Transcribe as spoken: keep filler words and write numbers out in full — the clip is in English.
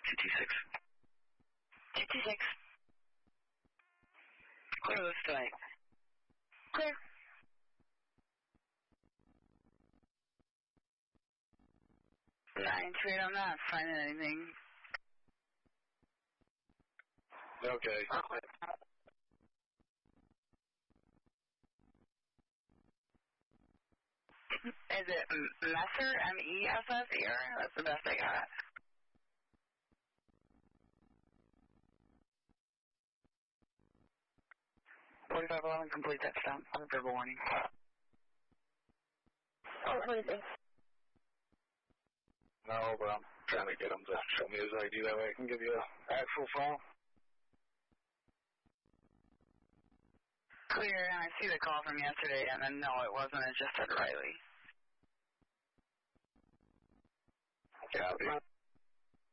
two two six. two two six. Clear this tonight. Clear. nine two eight, I'm not finding anything. Okay. Is it Messer, M E S S E R? That's the best I got. forty-five eleven, complete that stop. Verbal warning. Oh, twenty-six. No, but I'm trying to get him to show me his I D. That way I can give you an actual phone. Clear, and I see the call from yesterday, and then no, it wasn't. It just said Riley. Copy.